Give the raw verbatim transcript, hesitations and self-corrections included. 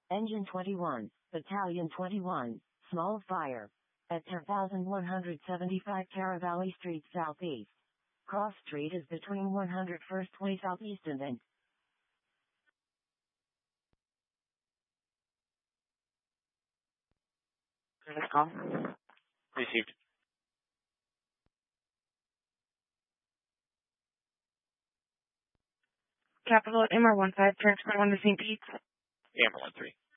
Engine twenty-one, Battalion twenty-one, small fire. At ten thousand one hundred seventy-five Caravali Street Southeast. Cross Street is between one hundred first Way Southeast and and This call. Received. Capital M R one five, transfer one to Saint Pete. Amber one three.